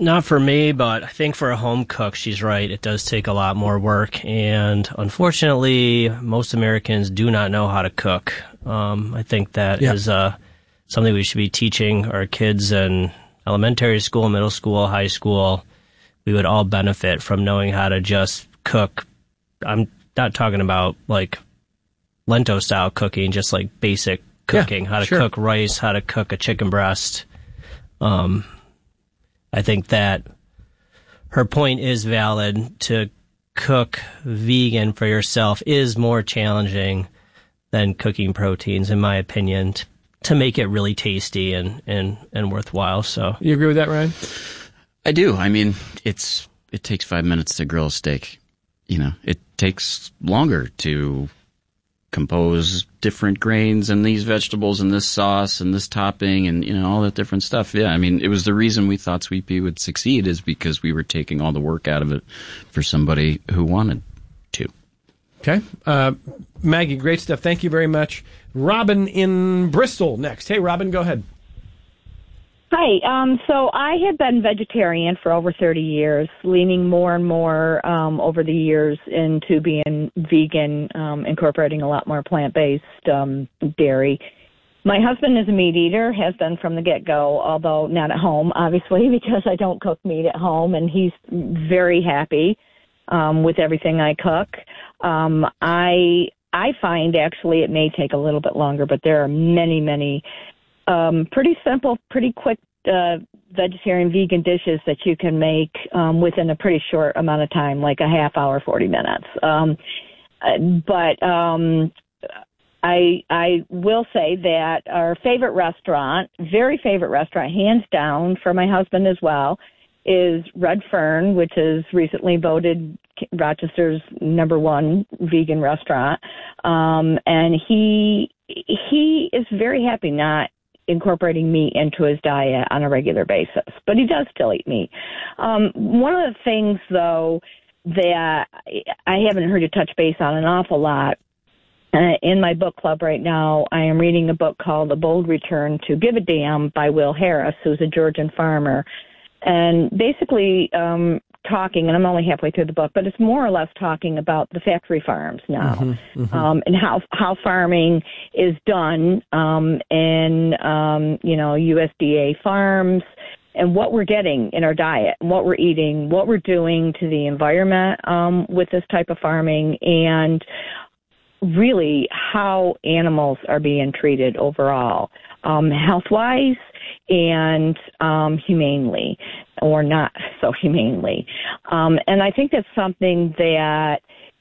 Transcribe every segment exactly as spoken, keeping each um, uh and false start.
Not for me, but I think for a home cook, she's right. It does take a lot more work, and unfortunately, most Americans do not know how to cook. Um, I think that yep. is uh, something we should be teaching our kids in elementary school, middle school, high school. We would all benefit from knowing how to just cook. I'm not talking about like Lento-style cooking, just like basic cooking, yeah, how to sure. cook rice, how to cook a chicken breast. Um, I think that her point is valid. To cook vegan for yourself is more challenging than cooking proteins, in my opinion, to, to make it really tasty and, and, and worthwhile. So, you agree with that, Ryan? I do. I mean, it's it takes five minutes to grill a steak. You know, it takes longer to compose different grains and these vegetables and this sauce and this topping and, you know, all that different stuff. Yeah, I mean, it was the reason we thought Sweet Pea would succeed is because we were taking all the work out of it for somebody who wanted to. Okay. Uh, Maggie, great stuff. Thank you very much. Robin in Bristol next. Hey, Robin, go ahead. Hi. Um, so I have been vegetarian for over thirty years, leaning more and more um, over the years into being vegan, um, incorporating a lot more plant-based um, dairy. My husband is a meat eater, has been from the get-go, although not at home, obviously, because I don't cook meat at home, and he's very happy um, with everything I cook. Um, I I find, actually, it may take a little bit longer, but there are many, many Um, pretty simple, pretty quick uh, vegetarian vegan dishes that you can make um, within a pretty short amount of time, like a half hour, forty minutes. Um, but um, I I will say that our favorite restaurant, very favorite restaurant, hands down for my husband as well, is Red Fern, which is recently voted Rochester's number one vegan restaurant. Um, and he he is very happy not incorporating meat into his diet on a regular basis, but he does still eat meat. Um, one of the things, though, that I haven't heard you touch base on an awful lot, uh, in my book club right now, I am reading a book called A Bold Return to Give a Damn by Will Harris, who's a Georgian farmer. And basically um, talking, and I'm only halfway through the book, but it's more or less talking about the factory farms now, mm-hmm, mm-hmm. Um, and how how farming is done um, in, um, you know, U S D A farms, and what we're getting in our diet, and what we're eating, what we're doing to the environment um, with this type of farming, and really how animals are being treated overall, um, health-wise and um, humanely, or not so humanely. Um, and I think that's something that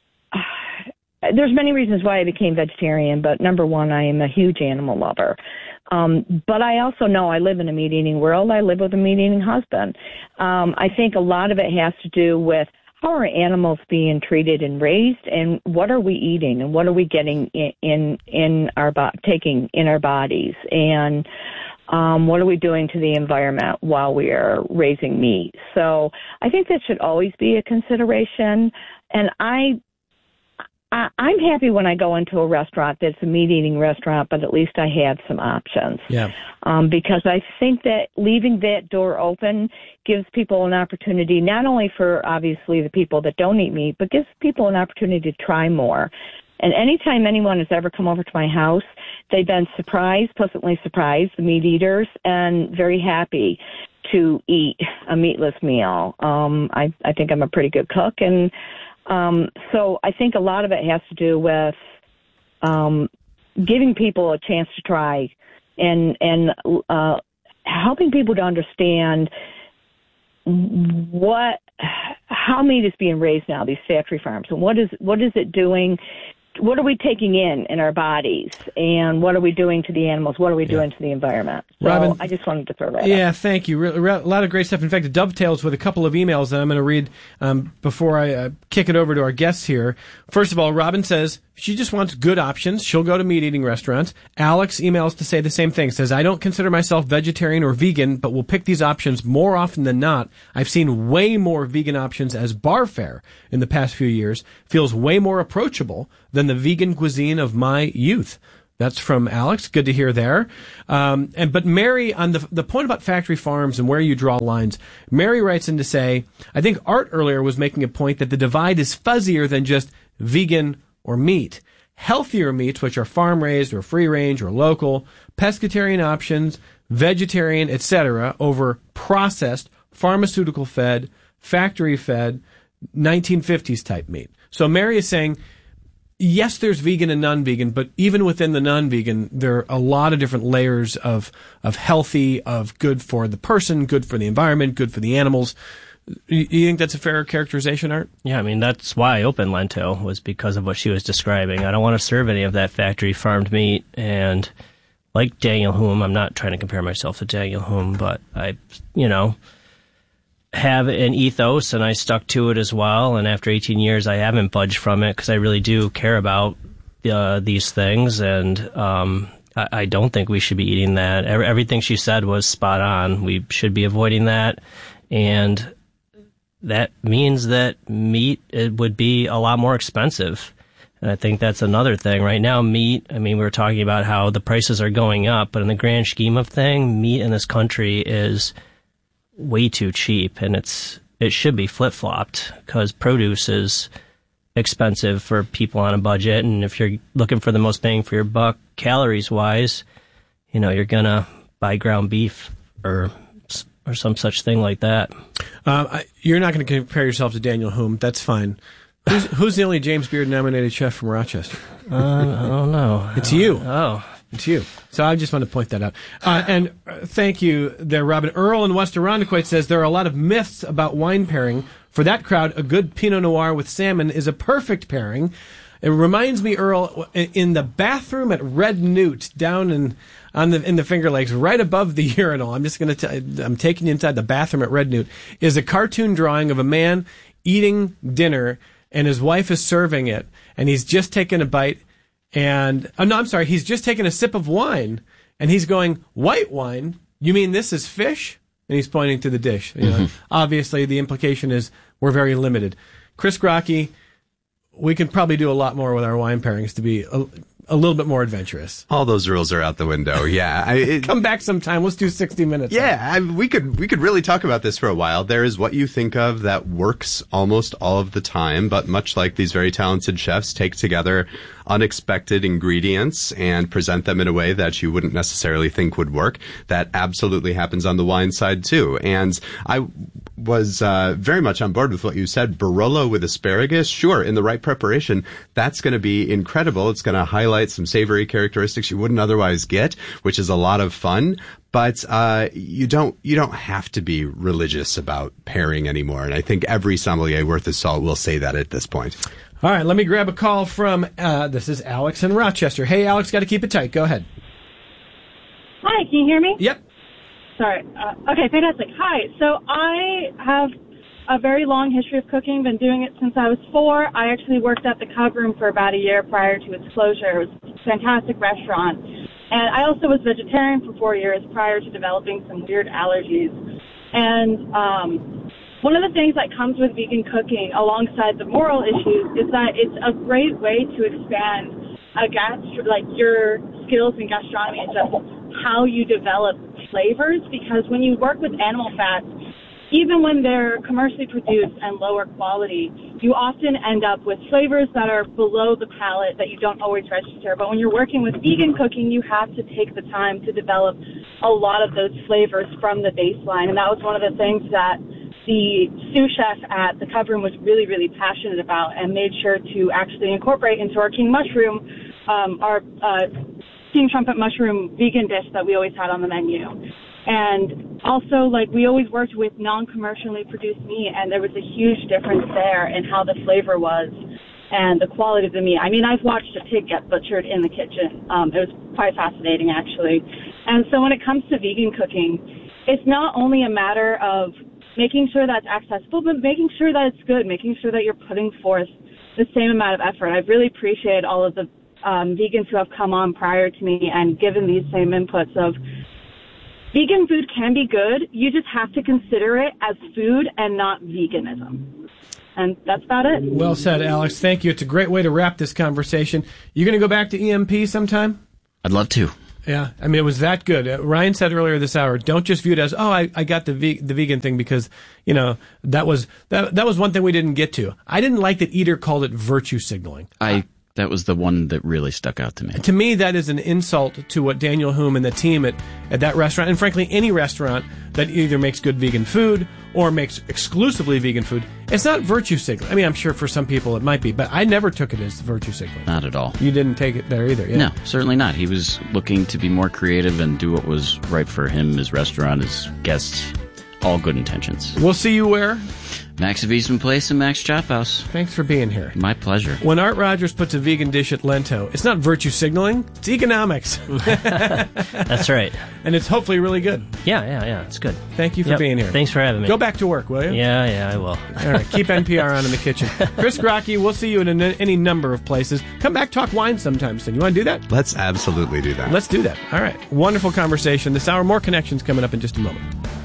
uh, there's many reasons why I became vegetarian, but number one, I am a huge animal lover. Um, but I also know I live in a meat-eating world. I live with a meat-eating husband. Um, I think a lot of it has to do with how are animals being treated and raised, and what are we eating, and what are we getting in in, in our bo- taking in our bodies, and um, what are we doing to the environment while we are raising meat? So I think that should always be a consideration, and I. I, I'm happy when I go into a restaurant that's a meat-eating restaurant, but at least I have some options. Yeah. Um, because I think that leaving that door open gives people an opportunity, not only for, obviously, the people that don't eat meat, but gives people an opportunity to try more. And anytime anyone has ever come over to my house, they've been surprised, pleasantly surprised, the meat eaters, and very happy to eat a meatless meal. Um, I, I think I'm a pretty good cook, and Um, so I think a lot of it has to do with um, giving people a chance to try and and uh, helping people to understand what how meat is being raised now, these factory farms, and what is what is it doing? What are we taking in in our bodies, and what are we doing to the animals? What are we doing yeah. to the environment? So Robin, I just wanted to throw that Yeah, up. thank you. Re- re- a lot of great stuff. In fact, it dovetails with a couple of emails that I'm going to read um, before I uh, kick it over to our guests here. First of all, Robin says she just wants good options. She'll go to meat-eating restaurants. Alex emails to say the same thing. Says, I don't consider myself vegetarian or vegan, but will pick these options more often than not. I've seen way more vegan options as bar fare in the past few years. Feels way more approachable than the vegan cuisine of my youth. That's from Alex. Good to hear there. Um, and but Mary, on the the point about factory farms and where you draw lines, Mary writes in to say, I think Art earlier was making a point that the divide is fuzzier than just vegan or meat. Healthier meats, which are farm raised or free range or local, pescatarian options, vegetarian, et cetera, over processed, pharmaceutical fed, factory fed, nineteen fifties type meat. So Mary is saying, yes, there's vegan and non-vegan, but even within the non-vegan, there are a lot of different layers of of healthy, of good for the person, good for the environment, good for the animals. You think that's a fair characterization, Art? Yeah, I mean, that's why I opened Lento, was because of what she was describing. I don't want to serve any of that factory farmed meat, and like Daniel Humm, I'm not trying to compare myself to Daniel Humm, but I, you know, have an ethos, and I stuck to it as well. And after eighteen years, I haven't budged from it because I really do care about uh, these things. And um, I, I don't think we should be eating that. Every, everything she said was spot on. We should be avoiding that. And that means that meat, it would be a lot more expensive. And I think that's another thing. Right now, meat, I mean, we were talking about how the prices are going up, but in the grand scheme of things, meat in this country is way too cheap, and it's it should be flip-flopped because produce is expensive for people on a budget, and if you're looking for the most bang for your buck calories-wise, you know, you're gonna buy ground beef or or some such thing like that. Um, I, you're not going to compare yourself to Daniel Humm. That's fine. Who's, who's the only James Beard-nominated chef from Rochester? Uh, I don't know. It's you. Oh. It's you. So I just want to point that out. Uh, and uh, thank you there, Robin. Earl in West Irondequoit says there are a lot of myths about wine pairing. For that crowd, a good Pinot Noir with salmon is a perfect pairing. It reminds me, Earl, in the bathroom at Red Newt down in on the in the Finger Lakes, right above the urinal. I'm just going to. I'm taking you inside the bathroom at Red Newt. Is a cartoon drawing of a man eating dinner, and his wife is serving it, and he's just taken a bite. And, oh no, I'm sorry, he's just taken a sip of wine, and he's going, white wine? You mean this is fish? And he's pointing to the dish. You know, mm-hmm. Obviously, the implication is we're very limited. Chris Grocky, we can probably do a lot more with our wine pairings to be a, a little bit more adventurous. All those rules are out the window, yeah. I, it, Come back sometime, let's do sixty minutes. Yeah, I, we could we could really talk about this for a while. There is what you think of that works almost all of the time, but much like these very talented chefs take together unexpected ingredients and present them in a way that you wouldn't necessarily think would work. That absolutely happens on the wine side too. And I was uh, very much on board with what you said. Barolo with asparagus, sure, in the right preparation, that's going to be incredible. It's going to highlight some savory characteristics you wouldn't otherwise get, which is a lot of fun. But uh, you don't you don't have to be religious about pairing anymore. And I think every sommelier worth his salt will say that at this point. All right, let me grab a call from, uh, this is Alex in Rochester. Hey, Alex, got to keep it tight. Go ahead. Hi, can you hear me? Yep. Sorry. Uh, okay, fantastic. Hi. So I have a very long history of cooking, been doing it since I was four. I actually worked at the Cub Room for about a year prior to its closure. It was a fantastic restaurant. And I also was vegetarian for four years prior to developing some weird allergies. And um one of the things that comes with vegan cooking alongside the moral issues is that it's a great way to expand a gastro- like your skills in gastronomy and just how you develop flavors, because when you work with animal fats, even when they're commercially produced and lower quality, you often end up with flavors that are below the palate that you don't always register. But when you're working with vegan cooking, you have to take the time to develop a lot of those flavors from the baseline. And that was one of the things that the sous chef at the Cub Room was really, really passionate about, and made sure to actually incorporate into our king mushroom, um, our uh, king trumpet mushroom vegan dish that we always had on the menu. And also, like, we always worked with non-commercially produced meat, and there was a huge difference there in how the flavor was and the quality of the meat. I mean, I've watched a pig get butchered in the kitchen. Um, it was quite fascinating, actually. And so when it comes to vegan cooking, it's not only a matter of making sure that's accessible, but making sure that it's good, making sure that you're putting forth the same amount of effort. I've really appreciated all of the um, vegans who have come on prior to me and given these same inputs of vegan food can be good. You just have to consider it as food and not veganism. And that's about it. Well said, Alex. Thank you. It's a great way to wrap this conversation. You going to go back to E M P sometime? I'd love to. Yeah, I mean, it was that good. Uh, Ryan said earlier this hour, don't just view it as, oh, I, I got the ve- the vegan thing because, you know, that was that that was one thing we didn't get to. I didn't like that Eater called it virtue signaling. I That was the one that really stuck out to me. To me, that is an insult to what Daniel Hume and the team at, at that restaurant, and frankly, any restaurant that either makes good vegan food or makes exclusively vegan food, it's not virtue signaling. I mean, I'm sure for some people it might be, but I never took it as virtue signaling. Not at all. You didn't take it there either, yeah? No, certainly not. He was looking to be more creative and do what was right for him, his restaurant, his guests. All good intentions. We'll see you where? Max of Eastman Place and Max Chop House. Thanks for being here. My pleasure. When Art Rogers puts a vegan dish at Lento, it's not virtue signaling, it's economics. That's right. And it's hopefully really good. Yeah, yeah, yeah. It's good. Thank you for yep. being here. Thanks for having me. Go back to work, will you? Yeah, yeah, I will. All right. Keep N P R on in the kitchen. Chris Grocke, we'll see you in a, any number of places. Come back, talk wine sometime soon. You want to do that? Let's absolutely do that. Let's do that. All right. Wonderful conversation this hour. More connections coming up in just a moment.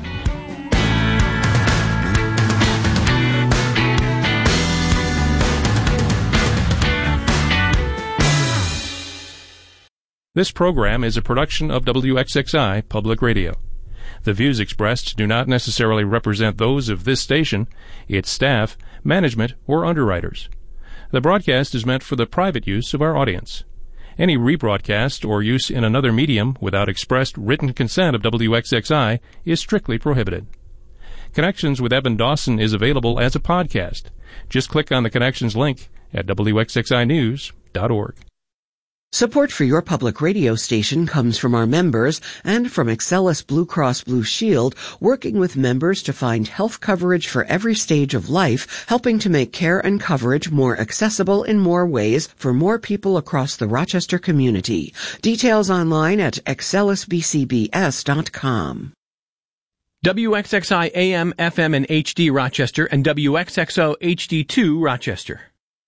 This program is a production of W X X I Public Radio. The views expressed do not necessarily represent those of this station, its staff, management, or underwriters. The broadcast is meant for the private use of our audience. Any rebroadcast or use in another medium without expressed written consent of W X X I is strictly prohibited. Connections with Evan Dawson is available as a podcast. Just click on the Connections link at W X X I news dot org. Support for your public radio station comes from our members and from Excellus Blue Cross Blue Shield, working with members to find health coverage for every stage of life, helping to make care and coverage more accessible in more ways for more people across the Rochester community. Details online at excellus b c b s dot com. W X X I A M, F M, and H D Rochester and W X X O H D two Rochester.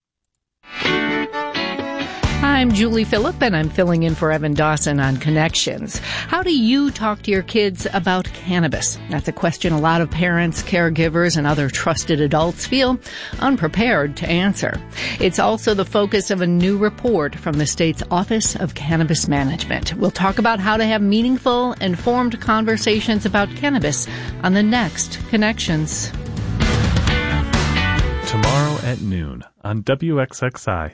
I'm Julie Phillip, and I'm filling in for Evan Dawson on Connections. How do you talk to your kids about cannabis? That's a question a lot of parents, caregivers, and other trusted adults feel unprepared to answer. It's also the focus of a new report from the state's Office of Cannabis Management. We'll talk about how to have meaningful, informed conversations about cannabis on the next Connections. Tomorrow at noon on W X X I.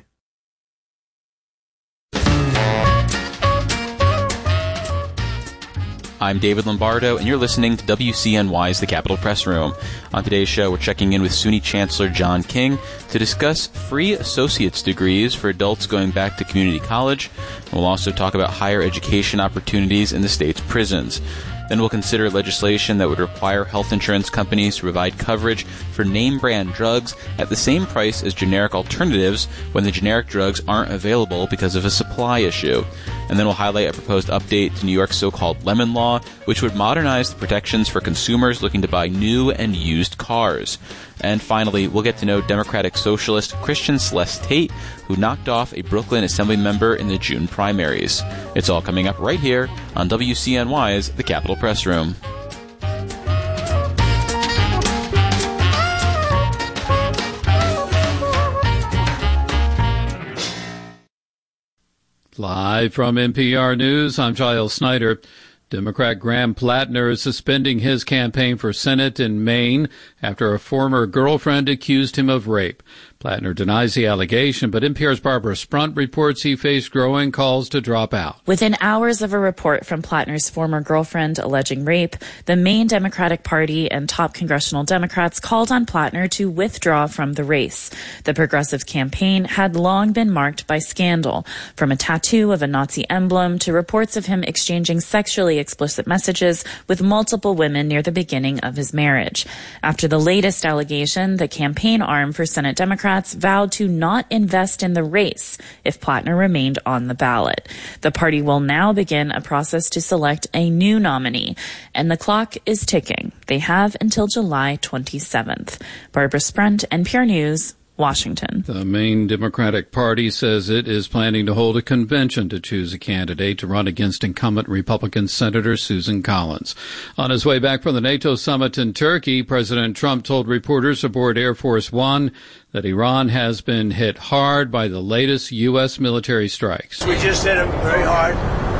I'm David Lombardo, and you're listening to W C N Y's The Capitol Press Room. On today's show, we're checking in with SUNY Chancellor John King to discuss free associate's degrees for adults going back to community college. We'll also talk about higher education opportunities in the state's prisons. Then we'll consider legislation that would require health insurance companies to provide coverage for name-brand drugs at the same price as generic alternatives when the generic drugs aren't available because of a supply issue. And then we'll highlight a proposed update to New York's so-called Lemon Law, which would modernize the protections for consumers looking to buy new and used cars. And finally, we'll get to know Democratic Socialist Christian Celeste Tate, who knocked off a Brooklyn Assembly member in the June primaries. It's all coming up right here on W C N Y's The Capitol Press Room. Live from N P R News, I'm Giles Snyder. Democrat Graham Plattner is suspending his campaign for Senate in Maine after a former girlfriend accused him of rape. Plattner denies the allegation, but N P R's Barbara Sprunt reports he faced growing calls to drop out. Within hours of a report from Plattner's former girlfriend alleging rape, the Maine Democratic Party and top congressional Democrats called on Plattner to withdraw from the race. The Progressive campaign had long been marked by scandal, from a tattoo of a Nazi emblem to reports of him exchanging sexually explicit messages with multiple women near the beginning of his marriage. After the latest allegation, the campaign arm for Senate Democrats vowed to not invest in the race if Plattner remained on the ballot. The party will now begin a process to select a new nominee, and the clock is ticking. They have until July twenty-seventh. Barbara Sprunt, N P R News, Washington. The Maine Democratic Party says it is planning to hold a convention to choose a candidate to run against incumbent Republican Senator Susan Collins. On his way back from the NATO summit in Turkey, President Trump told reporters aboard Air Force One that Iran has been hit hard by the latest U S military strikes. We just hit them very hard.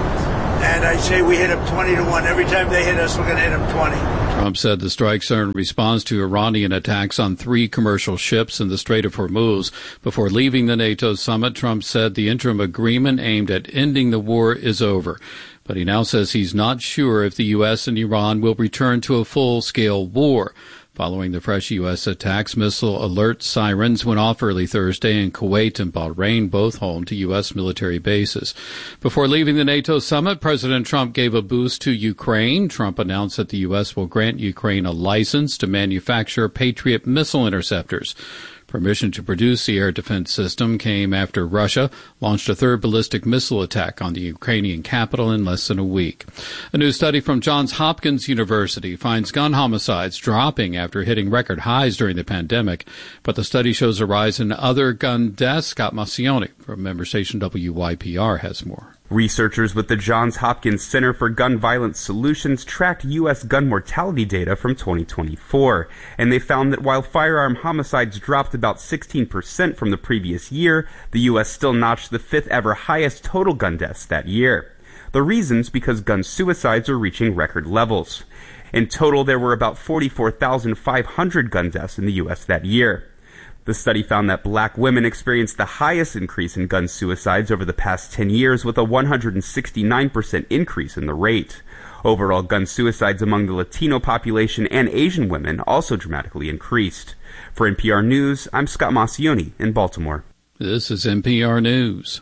And I say we hit them twenty to one. Every time they hit us, we're going to hit them twenty. Trump said the strikes are in response to Iranian attacks on three commercial ships in the Strait of Hormuz. Before leaving the NATO summit, Trump said the interim agreement aimed at ending the war is over. But he now says he's not sure if the U S and Iran will return to a full-scale war. Following the fresh U S attacks, missile alert sirens went off early Thursday in Kuwait and Bahrain, both home to U S military bases. Before leaving the NATO summit, President Trump gave a boost to Ukraine. Trump announced that the U S will grant Ukraine a license to manufacture Patriot missile interceptors. Permission to produce the air defense system came after Russia launched a third ballistic missile attack on the Ukrainian capital in less than a week. A new study from Johns Hopkins University finds gun homicides dropping after hitting record highs during the pandemic, but the study shows a rise in other gun deaths. Scott Massioni from member station W Y P R has more. Researchers with the Johns Hopkins Center for Gun Violence Solutions tracked U S gun mortality data from twenty twenty-four, and they found that while firearm homicides dropped about sixteen percent from the previous year, the U S still notched the fifth ever highest total gun deaths that year. The reason's because gun suicides are reaching record levels. In total, there were about forty-four thousand five hundred gun deaths in the U S that year. The study found that black women experienced the highest increase in gun suicides over the past ten years, with a one hundred sixty-nine percent increase in the rate. Overall, gun suicides among the Latino population and Asian women also dramatically increased. For N P R News, I'm Scott Massioni in Baltimore. This is N P R News.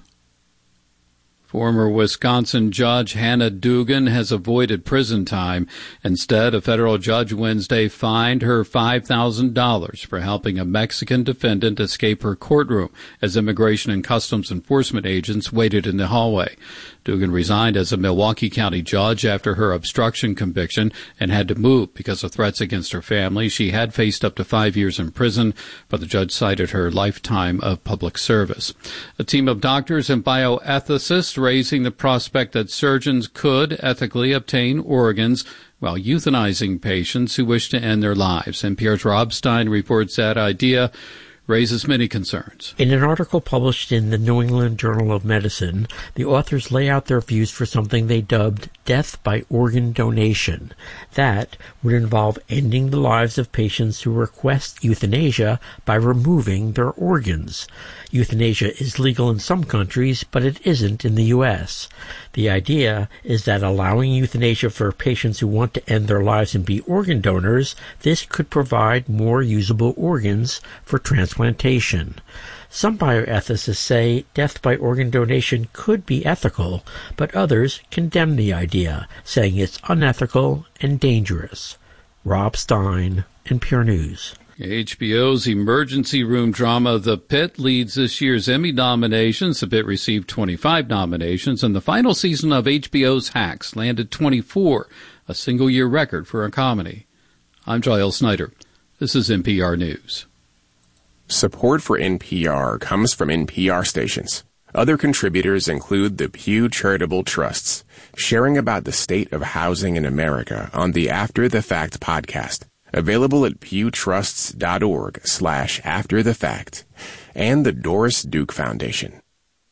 Former Wisconsin Judge Hannah Dugan has avoided prison time. Instead, a federal judge Wednesday fined her five thousand dollars for helping a Mexican defendant escape her courtroom as Immigration and Customs Enforcement agents waited in the hallway. Dugan resigned as a Milwaukee County judge after her obstruction conviction and had to move because of threats against her family. She had faced up to five years in prison, but the judge cited her lifetime of public service. A team of doctors and bioethicists raising the prospect that surgeons could ethically obtain organs while euthanizing patients who wish to end their lives. N P R's Rob Stein reports that idea raises many concerns. In an article published in the New England Journal of Medicine, the authors lay out their views for something they dubbed death by organ donation. That would involve ending the lives of patients who request euthanasia by removing their organs. Euthanasia is legal in some countries, but it isn't in the U S. The idea is that allowing euthanasia for patients who want to end their lives and be organ donors, this could provide more usable organs for transplantation. Some bioethicists say death by organ donation could be ethical, but others condemn the idea, saying it's unethical and dangerous. Rob Stein, N P R News. H B O's emergency room drama The Pit leads this year's Emmy nominations. The Pit received twenty-five nominations, and the final season of H B O's Hacks landed twenty-four, a single-year record for a comedy. I'm Giles Snyder. This is N P R News. Support for N P R comes from N P R stations. Other contributors include the Pew Charitable Trusts, sharing about the state of housing in America on the After the Fact podcast. Available at pewtrusts.org slash after the fact, and the Doris Duke Foundation.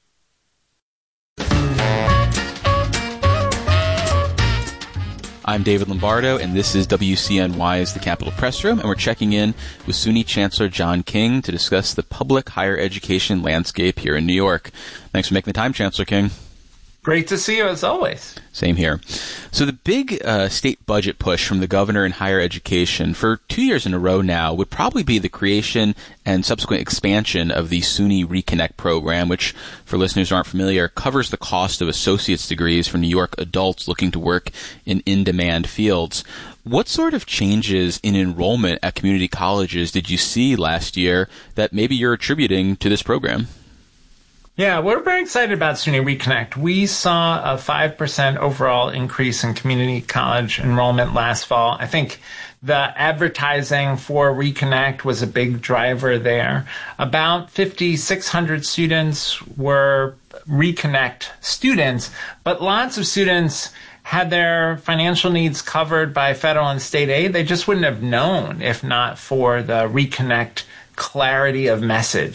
I'm David Lombardo, and this is W C N Y's The Capitol Press Room, and we're checking in with SUNY Chancellor John King to discuss the public higher education landscape here in New York. Thanks for making the time, Chancellor King. Great to see you, as always. Same here. So the big uh, state budget push from the governor in higher education for two years in a row now would probably be the creation and subsequent expansion of the SUNY Reconnect program, which, for listeners who aren't familiar, covers the cost of associate's degrees for New York adults looking to work in in-demand fields. What sort of changes in enrollment at community colleges did you see last year that maybe you're attributing to this program? Yeah, we're very excited about SUNY Reconnect. We saw a five percent overall increase in community college enrollment last fall. I think the advertising for Reconnect was a big driver there. About five thousand six hundred students were Reconnect students, but lots of students had their financial needs covered by federal and state aid. They just wouldn't have known if not for the Reconnect clarity of message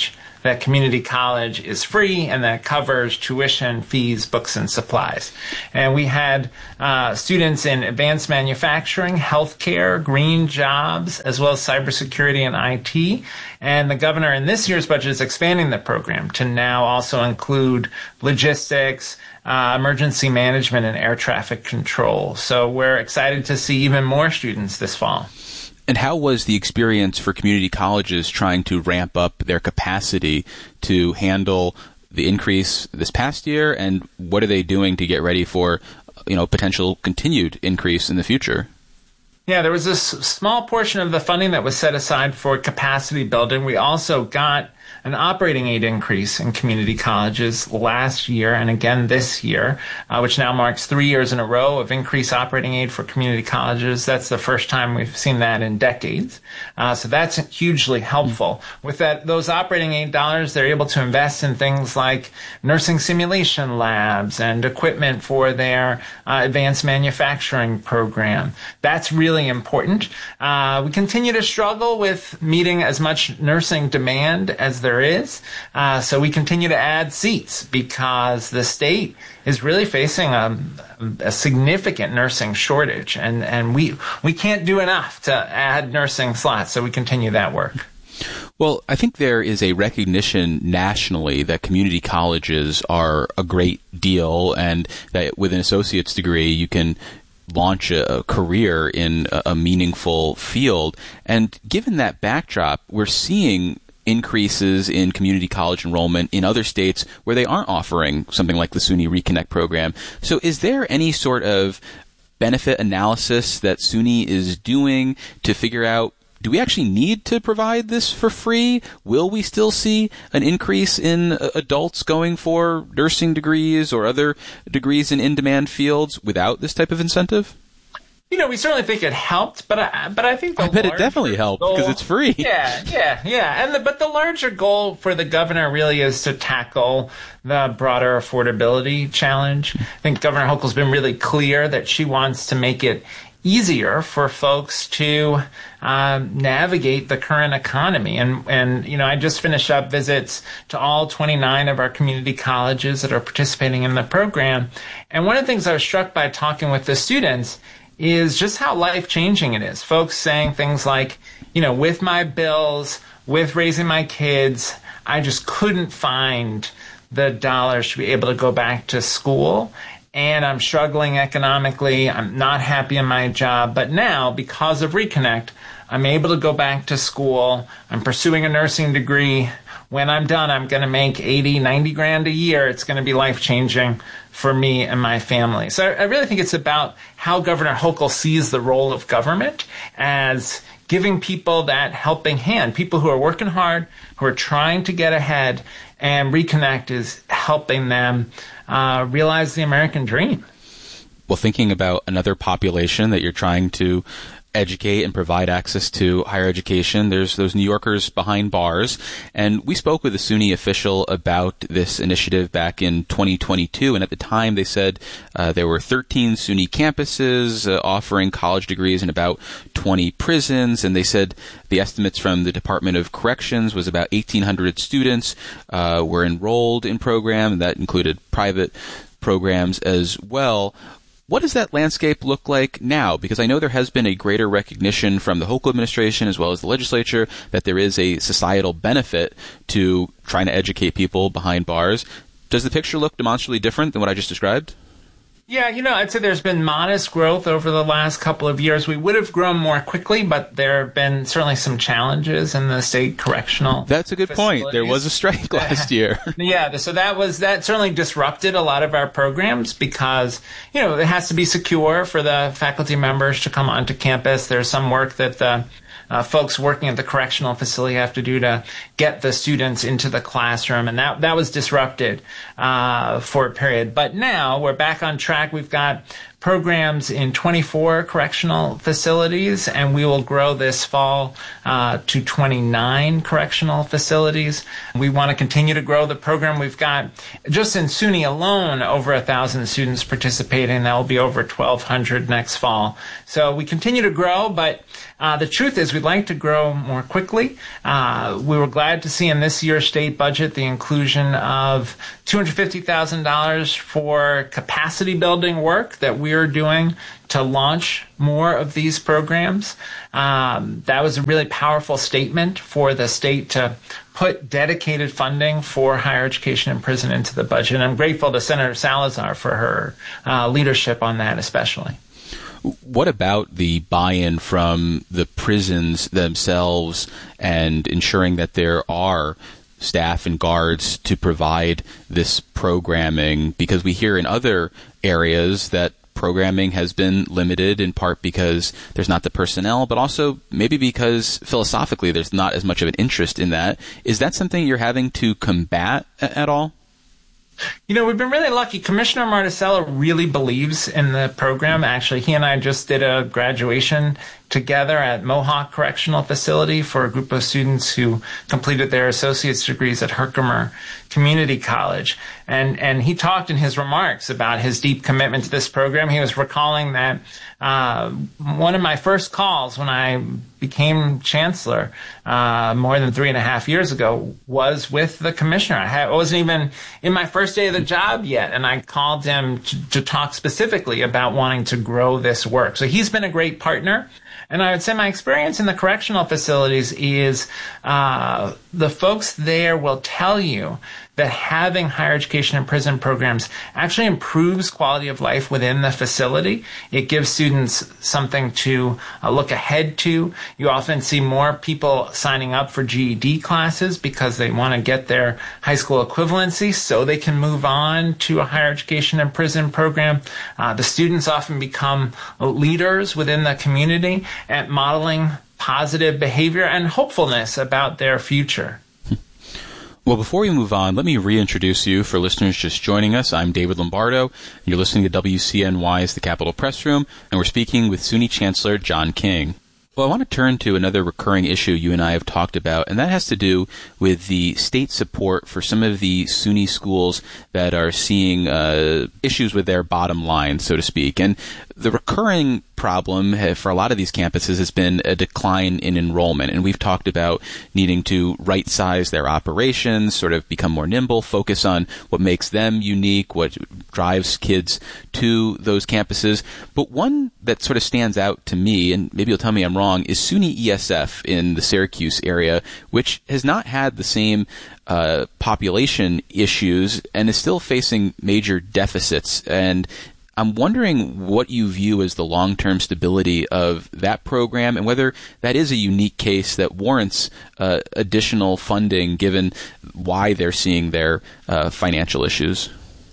that community college is free and that covers tuition, fees, books, and supplies. And we had uh, students in advanced manufacturing, healthcare, green jobs, as well as cybersecurity and I T. And the governor in this year's budget is expanding the program to now also include logistics, uh, emergency management, and air traffic control. So we're excited to see even more students this fall. And how was the experience for community colleges trying to ramp up their capacity to handle the increase this past year, and what are they doing to get ready for, you know, potential continued increase in the future? Yeah, there was this small portion of the funding that was set aside for capacity building. We also got an operating aid increase in community colleges last year and again this year, uh, which now marks three years in a row of increased operating aid for community colleges. That's the first time we've seen that in decades. Uh, so that's hugely helpful. With that, those operating aid dollars, they're able to invest in things like nursing simulation labs and equipment for their uh, advanced manufacturing program. That's really important. Uh, we continue to struggle with meeting as much nursing demand as there is. Uh, so we continue to add seats because the state is really facing a, a significant nursing shortage, and, and we we can't do enough to add nursing slots, so we continue that work. Well, I think there is a recognition nationally that community colleges are a great deal, and that with an associate's degree you can launch a, a career in a, a meaningful field. And given that backdrop, we're seeing increases in community college enrollment in other states where they aren't offering something like the SUNY Reconnect program. So is there any sort of benefit analysis that SUNY is doing to figure out, do we actually need to provide this for free? Will we still see an increase in uh, adults going for nursing degrees or other degrees in in-demand fields without this type of incentive? You know, we certainly think it helped, but I, but I think the I bet it definitely helped because it's free. Yeah, yeah, yeah. And the, but the larger goal for the governor really is to tackle the broader affordability challenge. I think Governor Hochul's been really clear that she wants to make it easier for folks to um, navigate the current economy. And, and, you know, I just finished up visits to all twenty-nine of our community colleges that are participating in the program. And one of the things I was struck by talking with the students is just how life-changing it is. Folks saying things like, you know, with my bills, with raising my kids, I just couldn't find the dollars to be able to go back to school. And I'm struggling economically. I'm not happy in my job. But now, because of Reconnect, I'm able to go back to school. I'm pursuing a nursing degree. When I'm done, I'm going to make eighty, ninety grand a year. It's going to be life-changing for me and my family. So I really think it's about how Governor Hochul sees the role of government as giving people that helping hand, people who are working hard, who are trying to get ahead, and Reconnect is helping them uh, realize the American dream. Well, thinking about another population that you're trying to educate and provide access to higher education, there's those New Yorkers behind bars. And we spoke with a SUNY official about this initiative back in twenty twenty-two. And at the time, they said uh, there were thirteen SUNY campuses uh, offering college degrees in about twenty prisons. And they said the estimates from the Department of Corrections was about eighteen hundred students uh, were enrolled in program, and that included private programs as well. What does that landscape look like now? Because I know there has been a greater recognition from the Hochul administration as well as the legislature that there is a societal benefit to trying to educate people behind bars. Does the picture look demonstrably different than what I just described? Yeah, you know, I'd say there's been modest growth over the last couple of years. We would have grown more quickly, but there have been certainly some challenges in the state correctional That's a good facilities. point. There was a strike last year. Yeah, so that was that certainly disrupted a lot of our programs because, you know, it has to be secure for the faculty members to come onto campus. There's some work that the Uh, folks working at the correctional facility have to do to get the students into the classroom, and that that was disrupted uh, for a period. But now we're back on track. We've got programs in twenty-four correctional facilities, and we will grow this fall uh, to twenty-nine correctional facilities. We want to continue to grow the program. We've got, just in SUNY alone, over a thousand students participating. That will be over twelve hundred next fall. So we continue to grow, but uh, the truth is we'd like to grow more quickly. Uh, we were glad to see in this year's state budget the inclusion of two hundred fifty thousand dollars for capacity building work that we are doing to launch more of these programs. Um, that was a really powerful statement for the state to put dedicated funding for higher education in prison into the budget. And I'm grateful to Senator Salazar for her uh, leadership on that especially. What about the buy-in from the prisons themselves and ensuring that there are staff and guards to provide this programming? Because we hear in other areas that programming has been limited, in part because there's not the personnel, but also maybe because philosophically there's not as much of an interest in that. Is that something you're having to combat at all? You know, we've been really lucky. Commissioner Martuscello really believes in the program. Actually, he and I just did a graduation together at Mohawk Correctional Facility for a group of students who completed their associate's degrees at Herkimer Community College. And, and he talked in his remarks about his deep commitment to this program. He was recalling that uh, one of my first calls when I became chancellor uh, more than three and a half years ago was with the commissioner. I, had, I wasn't even in my first day of the job yet, and I called him to, to talk specifically about wanting to grow this work. So he's been a great partner. And I would say my experience in the correctional facilities is uh, the folks there will tell you that having higher education and prison programs actually improves quality of life within the facility. It gives students something to uh, look ahead to. You often see more people signing up for G E D classes because they want to get their high school equivalency so they can move on to a higher education and prison program. Uh, the students often become leaders within the community at modeling positive behavior and hopefulness about their future. Well, before we move on, let me reintroduce you for listeners just joining us. I'm David Lombardo. You're listening to W C N Y's The Capitol Press Room, and we're speaking with SUNY Chancellor John King. Well, I want to turn to another recurring issue you and I have talked about, and that has to do with the state support for some of the SUNY schools that are seeing uh, issues with their bottom line, so to speak. And the recurring problem for a lot of these campuses has been a decline in enrollment, and we've talked about needing to right-size their operations, sort of become more nimble, focus on what makes them unique, what drives kids to those campuses. But one that sort of stands out to me, and maybe you'll tell me I'm wrong, is SUNY E S F in the Syracuse area, which has not had the same uh, population issues and is still facing major deficits. And I'm wondering what you view as the long-term stability of that program and whether that is a unique case that warrants uh, additional funding given why they're seeing their uh, financial issues.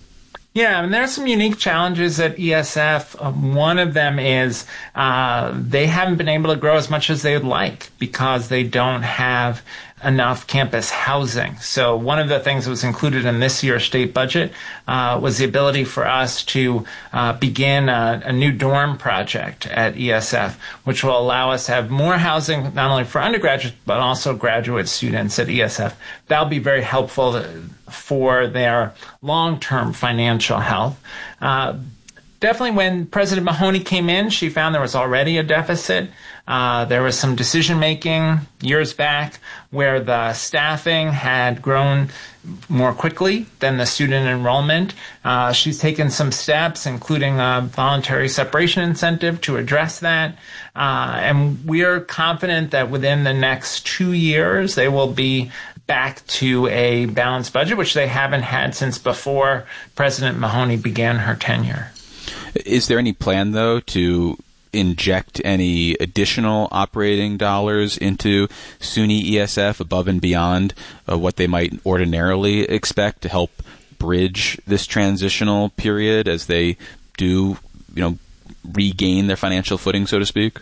Yeah, and there are some unique challenges at E S F. Um, one of them is uh, they haven't been able to grow as much as they would like because they don't have enough campus housing. So one of the things that was included in this year's state budget uh, was the ability for us to uh, begin a, a new dorm project at E S F, which will allow us to have more housing not only for undergraduates but also graduate students at E S F. That'll be very helpful to, for their long-term financial health. Uh, Definitely when President Mahoney came in, she found there was already a deficit. Uh, there was some decision-making years back where the staffing had grown more quickly than the student enrollment. Uh, she's taken some steps, including a voluntary separation incentive, to address that. Uh, and we are confident that within the next two years, they will be back to a balanced budget, which they haven't had since before President Mahoney began her tenure. Is there any plan, though, to inject any additional operating dollars into SUNY E S F above and beyond uh, what they might ordinarily expect to help bridge this transitional period as they do, you know, regain their financial footing, so to speak?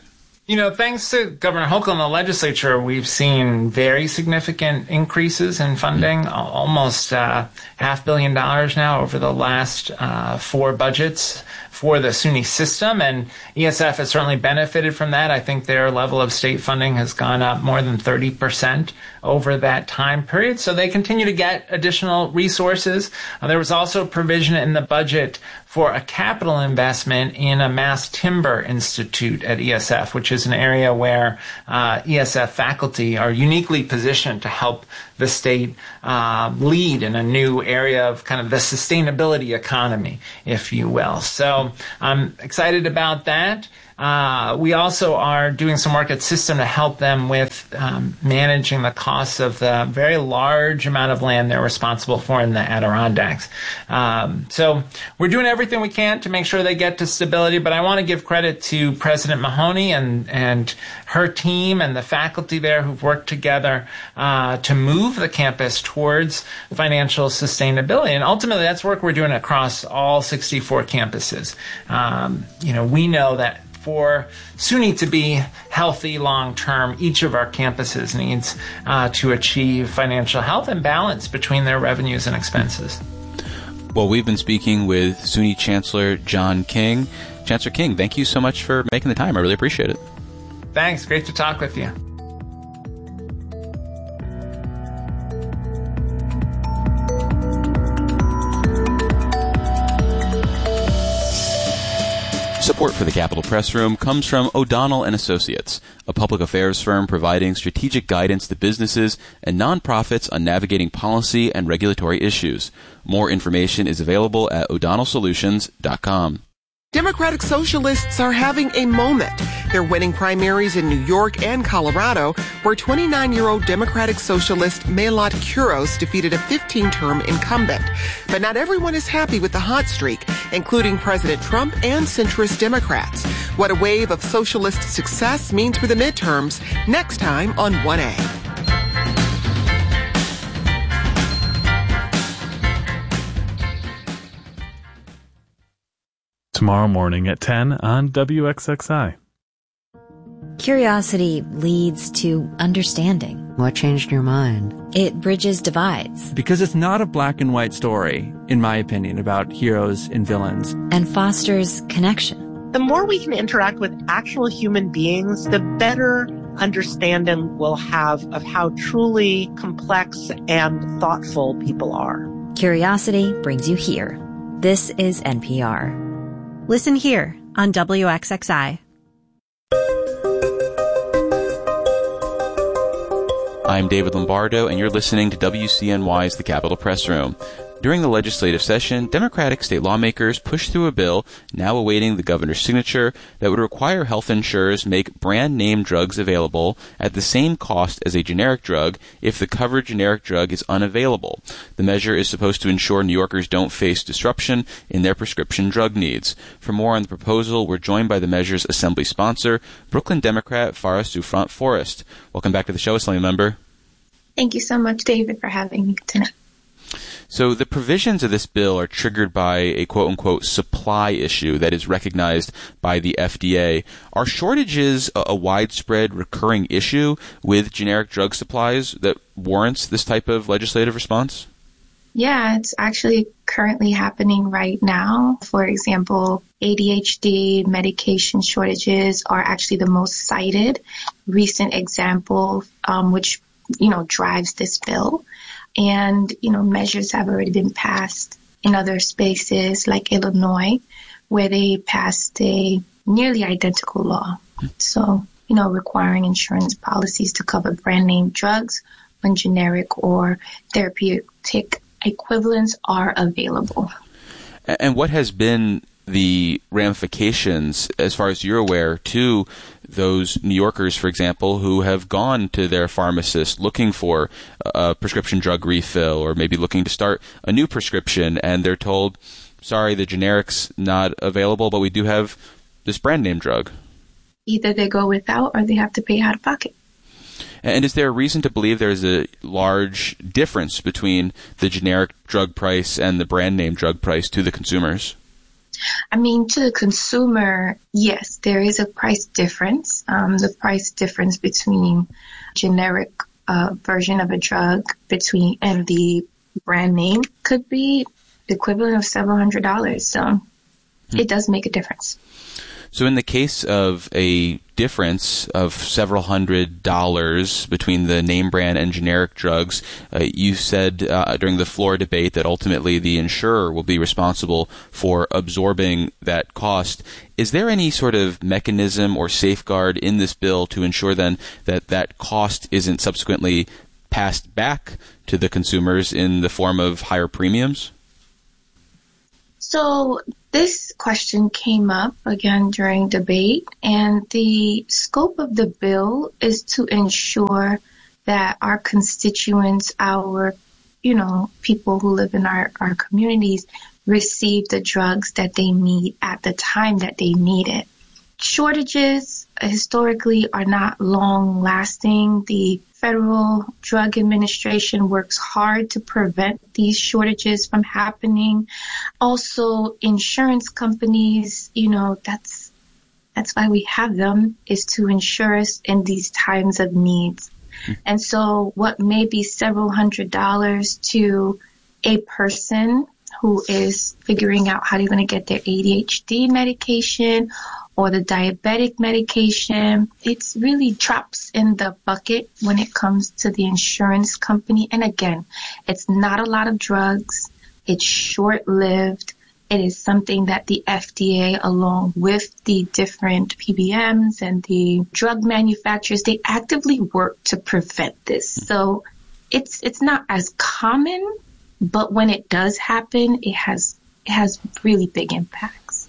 You know, thanks to Governor Hochul and the legislature, we've seen very significant increases in funding, almost uh, half billion dollars now over the last uh, four budgets for the SUNY system, and E S F has certainly benefited from that. I think their level of state funding has gone up more than thirty percent over that time period, so they continue to get additional resources. Uh, there was also provision in the budget for a capital investment in a mass timber institute at E S F, which is an area where uh, E S F faculty are uniquely positioned to help the state uh, lead in a new area of kind of the sustainability economy, if you will. So I'm excited about that. Uh, we also are doing some work at System to help them with um, managing the costs of the very large amount of land they're responsible for in the Adirondacks. Um, so we're doing everything we can to make sure they get to stability, but I want to give credit to President Mahoney and, and her team and the faculty there who've worked together uh, to move the campus towards financial sustainability. And ultimately, that's work we're doing across all sixty-four campuses. Um, you know, we know that for SUNY to be healthy long-term, each of our campuses needs uh, to achieve financial health and balance between their revenues and expenses. Well, we've been speaking with SUNY Chancellor John King. Chancellor King, thank you so much for making the time. I really appreciate it. Thanks. Great to talk with you. Support for the Capitol Press Room comes from O'Donnell and Associates, a public affairs firm providing strategic guidance to businesses and nonprofits on navigating policy and regulatory issues. More information is available at o'donnell solutions dot com. Democratic Socialists are having a moment. They're winning primaries in New York and Colorado, where twenty-nine-year-old Democratic Socialist Maylot Kuros defeated a fifteen-term incumbent. But not everyone is happy with the hot streak, including President Trump and centrist Democrats. What a wave of socialist success means for the midterms, next time on one A. Tomorrow morning at ten on W X X I. Curiosity leads to understanding. What changed your mind? It bridges divides. Because it's not a black and white story, in my opinion, about heroes and villains. And fosters connection. The more we can interact with actual human beings, the better understanding we'll have of how truly complex and thoughtful people are. Curiosity brings you here. This is N P R. Listen here on W X X I. I'm David Lombardo, and you're listening to W C N Y's The Capitol Press Room. During the legislative session, Democratic state lawmakers pushed through a bill, now awaiting the governor's signature, that would require health insurers make brand-name drugs available at the same cost as a generic drug if the covered generic drug is unavailable. The measure is supposed to ensure New Yorkers don't face disruption in their prescription drug needs. For more on the proposal, we're joined by the measure's assembly sponsor, Brooklyn Democrat Farah Souffrant Forrest. Welcome back to the show, Assembly Member. Thank you so much, David, for having me tonight. So the provisions of this bill are triggered by a quote-unquote supply issue that is recognized by the F D A. Are shortages a, a widespread recurring issue with generic drug supplies that warrants this type of legislative response? Yeah, it's actually currently happening right now. For example, A D H D medication shortages are actually the most cited recent example, um, which, you know, drives this bill. And, you know, measures have already been passed in other spaces like Illinois, where they passed a nearly identical law. So, you know, requiring insurance policies to cover brand name drugs when generic or therapeutic equivalents are available. And what has been the ramifications, as far as you're aware, to those New Yorkers, for example, who have gone to their pharmacist looking for a prescription drug refill or maybe looking to start a new prescription, and they're told, sorry, the generic's not available, but we do have this brand name drug? Either they go without or they have to pay out of pocket. And is there a reason to believe there's a large difference between the generic drug price and the brand name drug price to the consumers? I mean, to the consumer, yes, there is a price difference. Um, the price difference between generic uh, version of a drug between and the brand name could be the equivalent of several hundred dollars. So hmm. it does make a difference. So in the case of a difference of several hundred dollars between the name brand and generic drugs, uh, you said uh, during the floor debate that ultimately the insurer will be responsible for absorbing that cost. Is there any sort of mechanism or safeguard in this bill to ensure then that that cost isn't subsequently passed back to the consumers in the form of higher premiums? So this question came up again during debate, and the scope of the bill is to ensure that our constituents, our, you know, people who live in our, our communities receive the drugs that they need at the time that they need it. Shortages historically are not long lasting. The Federal Drug Administration works hard to prevent these shortages from happening. Also, insurance companies, you know, that's that's why we have them, is to insure us in these times of needs. Mm-hmm. And so what may be several hundred dollars to a person who is figuring out how they're going to get their A D H D medication or the diabetic medication, it's really drops in the bucket when it comes to the insurance company. And again, it's not a lot of drugs. It's short-lived. It is something that the F D A, along with the different P B Ms and the drug manufacturers, they actively work to prevent this. So it's it's not as common, but when it does happen, it has it has really big impacts.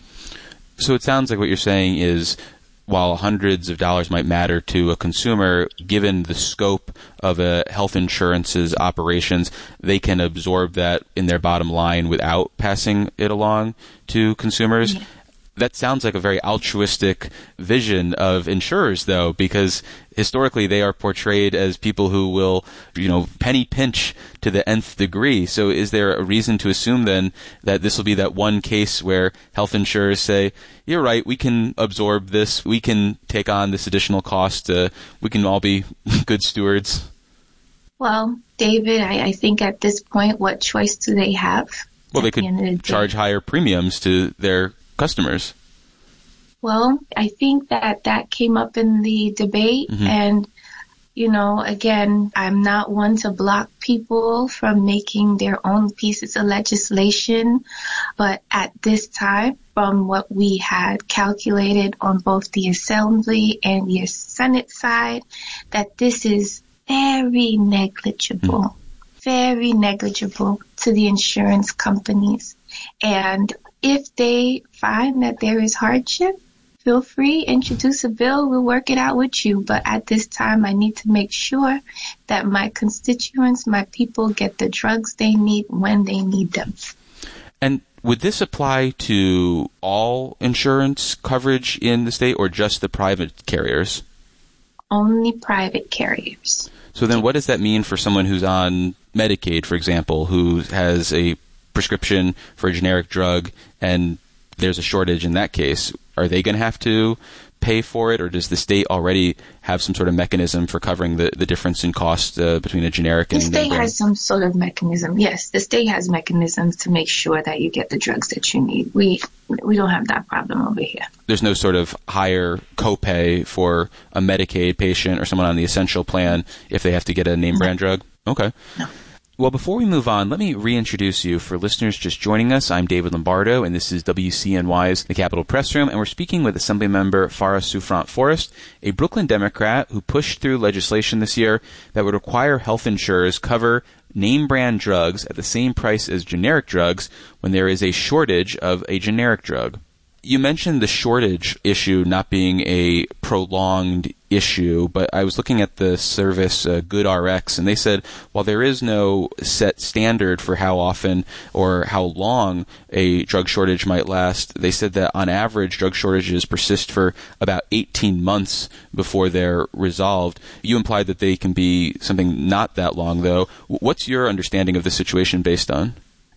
So it sounds like what you're saying is, while hundreds of dollars might matter to a consumer, given the scope of a health insurance's operations, they can absorb that in their bottom line without passing it along to consumers. Yeah. That sounds like a very altruistic vision of insurers, though, because historically they are portrayed as people who will, you know, penny pinch to the nth degree. So is there a reason to assume then that this will be that one case where health insurers say, you're right, we can absorb this, we can take on this additional cost, uh, we can all be good stewards? Well, David, I, I think at this point, what choice do they have? Well, they could the charge higher premiums to their customers. Well, I think that that came up in the debate. Mm-hmm. And, you know, again, I'm not one to block people from making their own pieces of legislation. But at this time, from what we had calculated on both the Assembly and the Senate side, that this is very negligible, mm-hmm. very negligible to the insurance companies. And if they find that there is hardship, feel free, introduce a bill, we'll work it out with you. But at this time, I need to make sure that my constituents, my people, get the drugs they need when they need them. And would this apply to all insurance coverage in the state or just the private carriers? Only private carriers. So then what does that mean for someone who's on Medicaid, for example, who has a prescription for a generic drug and there's a shortage in that case? Are they going to have to pay for it, or does the state already have some sort of mechanism for covering the, the difference in cost uh, between a generic and the state has some sort of mechanism? Yes, the state has mechanisms to make sure that you get the drugs that you need. We we don't have that problem over here. There's no sort of higher copay for a Medicaid patient or someone on the essential plan if they have to get a name brand drug? Okay. No. Well, before we move on, let me reintroduce you. For listeners just joining us, I'm David Lombardo, and this is W C N Y's The Capitol Press Room, and we're speaking with Assemblymember Farah Souffrant-Forrest, a Brooklyn Democrat who pushed through legislation this year that would require health insurers cover name-brand drugs at the same price as generic drugs when there is a shortage of a generic drug. You mentioned the shortage issue not being a prolonged issue, but I was looking at the service uh, GoodRx, and they said while there is no set standard for how often or how long a drug shortage might last, they said that on average drug shortages persist for about eighteen months before they're resolved. You implied that they can be something not that long, though. What's your understanding of the situation based on?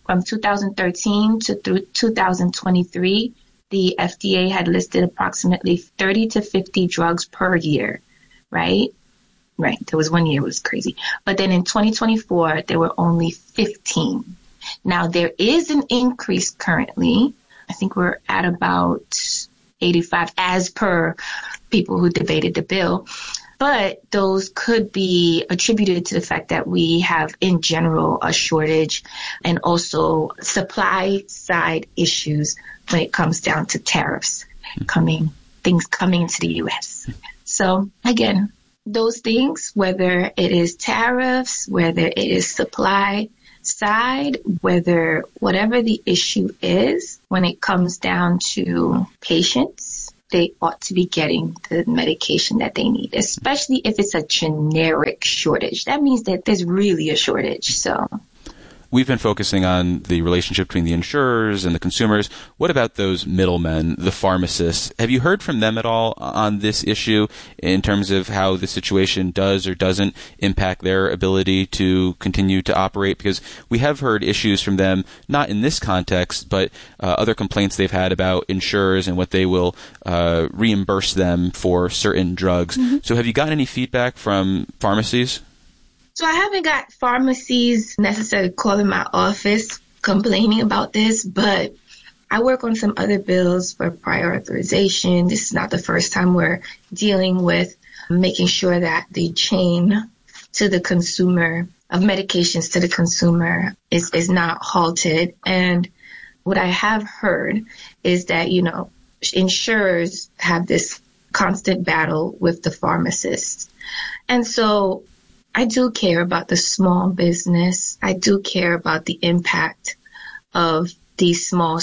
From two thousand thirteen to through two thousand twenty-three, the F D A had listed approximately thirty to fifty drugs per year, right? Right. There was one year it was crazy. But then in twenty twenty-four, there were only fifteen. Now, there is an increase currently. I think we're at about eighty-five as per people who debated the bill. But those could be attributed to the fact that we have, in general, a shortage and also supply side issues when it comes down to tariffs coming, things coming into the U S. So, again, those things, whether it is tariffs, whether it is supply side, whether whatever the issue is, when it comes down to patients, they ought to be getting the medication that they need, especially if it's a generic shortage. That means that there's really a shortage. So we've been focusing on the relationship between the insurers and the consumers. What about those middlemen, the pharmacists? Have you heard from them at all on this issue in terms of how the situation does or doesn't impact their ability to continue to operate? Because we have heard issues from them, not in this context, but uh, other complaints they've had about insurers and what they will uh, reimburse them for certain drugs. Mm-hmm. So have you gotten any feedback from pharmacies? So I haven't got pharmacies necessarily calling my office complaining about this, but I work on some other bills for prior authorization. This is not the first time we're dealing with making sure that the chain to the consumer of medications to the consumer is, is not halted. And what I have heard is that, you know, insurers have this constant battle with the pharmacists. And so I do care about the small business. I do care about the impact of these small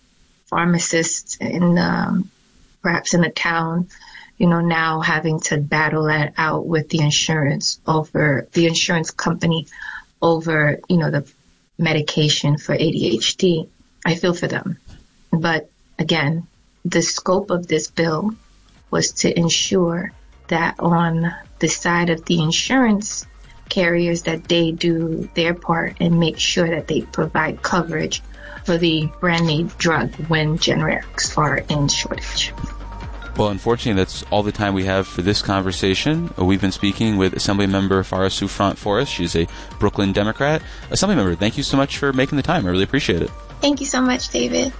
pharmacists in um, perhaps in a town, you know, now having to battle that out with the insurance over the insurance company over, you know, the medication for A D H D. I feel for them. But again, the scope of this bill was to ensure that on the side of the insurance carriers that they do their part and make sure that they provide coverage for the brand name drug when generics are in shortage. Well, unfortunately, that's all the time we have for this conversation. We've been speaking with Assemblymember Farah Souffrant Forrest. She's a Brooklyn Democrat. Assemblymember, thank you so much for making the time. I really appreciate it. Thank you so much, David.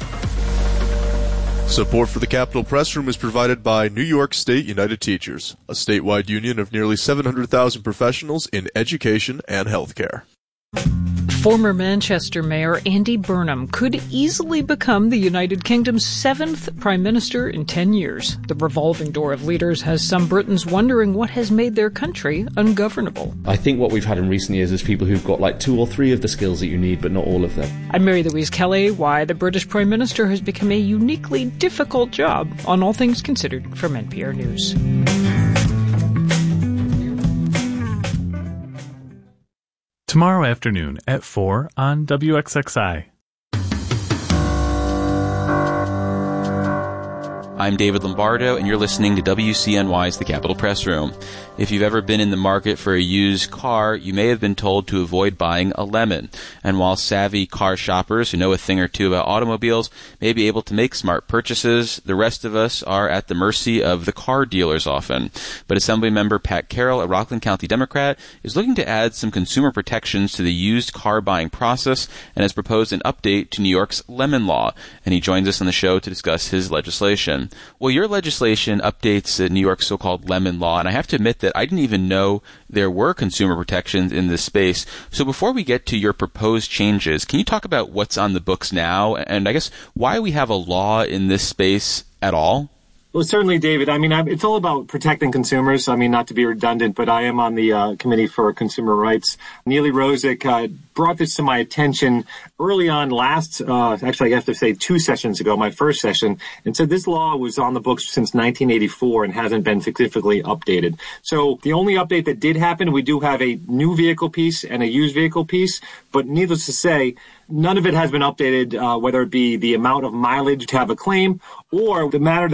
Support for the Capitol Press Room is provided by New York State United Teachers, a statewide union of nearly seven hundred thousand professionals in education and healthcare. Former Manchester Mayor Andy Burnham could easily become the United Kingdom's seventh Prime Minister in ten years. The revolving door of leaders has some Britons wondering what has made their country ungovernable. I think what we've had in recent years is people who've got like two or three of the skills that you need, but not all of them. I'm Mary Louise Kelly. Why the British Prime Minister has become a uniquely difficult job on All Things Considered from N P R News. Tomorrow afternoon at four on W X X I. I'm David Lombardo, and you're listening to W C N Y's The Capitol Press Room. If you've ever been in the market for a used car, you may have been told to avoid buying a lemon. And while savvy car shoppers who know a thing or two about automobiles may be able to make smart purchases, the rest of us are at the mercy of the car dealers often. But Assemblymember Pat Carroll, a Rockland County Democrat, is looking to add some consumer protections to the used car buying process and has proposed an update to New York's lemon law. And he joins us on the show to discuss his legislation. Well, your legislation updates uh, New York's so-called lemon law, and I have to admit that I didn't even know there were consumer protections in this space. So before we get to your proposed changes, can you talk about what's on the books now, and I guess why we have a law in this space at all? Well, certainly, David. I mean, I'm, it's all about protecting consumers. I mean, not to be redundant, but I am on the uh, Committee for Consumer Rights. Neely Rozick uh, brought this to my attention early on last, uh, actually, I have to say two sessions ago, my first session, and said this law was on the books since nineteen eighty-four and hasn't been significantly updated. So the only update that did happen, we do have a new vehicle piece and a used vehicle piece, but needless to say, none of it has been updated, uh, whether it be the amount of mileage to have a claim or the matter that first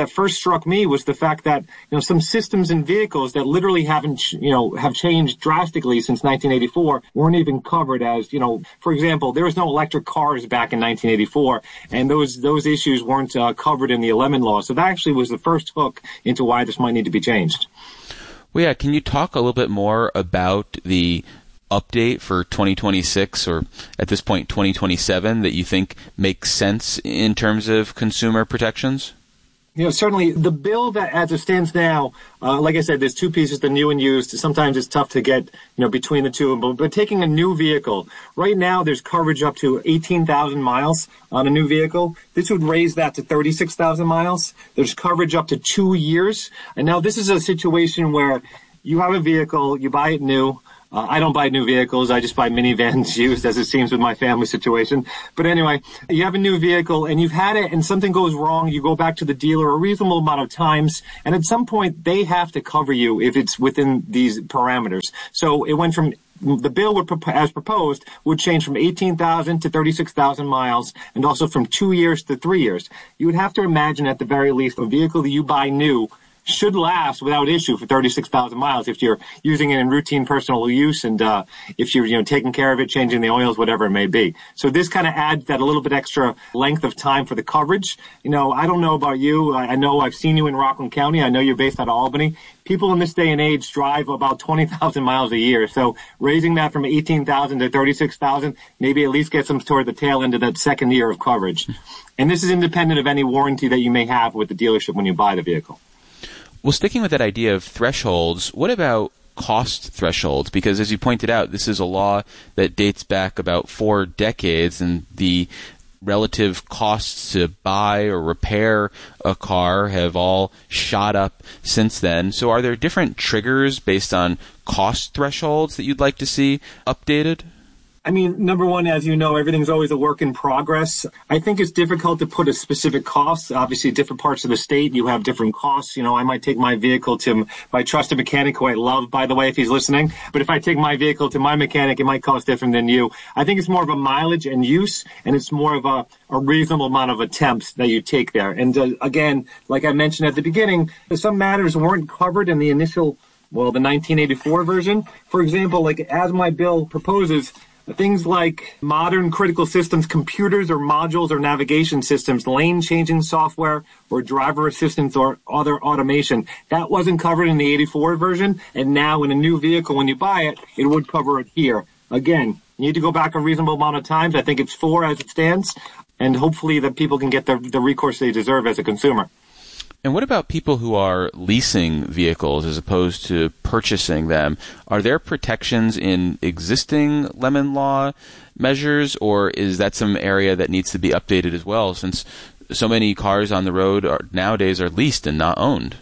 struck me was the fact that, you know, some systems in vehicles that literally haven't, you know, have changed drastically since nineteen eighty-four weren't even covered as, you know, for example, there was no electric cars back in nineteen eighty-four, and those those issues weren't uh, covered in the lemon law. So that actually was the first hook into why this might need to be changed. Well, yeah, can you talk a little bit more about the update for twenty twenty-six, or at this point twenty twenty-seven, that you think makes sense in terms of consumer protections? You know, certainly the bill that as it stands now, uh, like I said, there's two pieces, the new and used. Sometimes it's tough to get, you know, between the two. But, but taking a new vehicle, right now there's coverage up to eighteen thousand miles on a new vehicle. This would raise that to thirty-six thousand miles. There's coverage up to two years. And now this is a situation where you have a vehicle, you buy it new. Uh, I don't buy new vehicles. I just buy minivans used, as it seems with my family situation. But anyway, you have a new vehicle and you've had it and something goes wrong. You go back to the dealer a reasonable amount of times. And at some point, they have to cover you if it's within these parameters. So it went from the bill would, as proposed, would change from eighteen thousand to thirty-six thousand miles, and also from two years to three years. You would have to imagine, at the very least, a vehicle that you buy new should last without issue for thirty-six thousand miles if you're using it in routine personal use, and uh if you're, you know, taking care of it, changing the oils, whatever it may be. So this kind of adds that a little bit extra length of time for the coverage. You know, I don't know about you. I, I know I've seen you in Rockland County. I know you're based out of Albany. People in this day and age drive about twenty thousand miles a year. So raising that from eighteen thousand to thirty-six thousand maybe at least gets them toward the tail end of that second year of coverage. And this is independent of any warranty that you may have with the dealership when you buy the vehicle. Well, sticking with that idea of thresholds, what about cost thresholds? Because as you pointed out, this is a law that dates back about four decades, and the relative costs to buy or repair a car have all shot up since then. So are there different triggers based on cost thresholds that you'd like to see updated? I mean, number one, as you know, everything's always a work in progress. I think it's difficult to put a specific cost. Obviously, different parts of the state, you have different costs. You know, I might take my vehicle to my trusted mechanic, who I love, by the way, if he's listening. But if I take my vehicle to my mechanic, it might cost different than you. I think it's more of a mileage and use, and it's more of a, a reasonable amount of attempts that you take there. And uh, again, like I mentioned at the beginning, some matters weren't covered in the initial, well, the nineteen eighty-four version. For example, like as my bill proposes, things like modern critical systems, computers or modules or navigation systems, lane-changing software or driver assistance or other automation, that wasn't covered in the eighty-four version, and now in a new vehicle, when you buy it, it would cover it here. Again, you need to go back a reasonable amount of times. I think it's four as it stands, and hopefully that people can get the, the recourse they deserve as a consumer. And what about people who are leasing vehicles as opposed to purchasing them? Are there protections in existing lemon law measures, or is that some area that needs to be updated as well, since so many cars on the road are, nowadays are leased and not owned?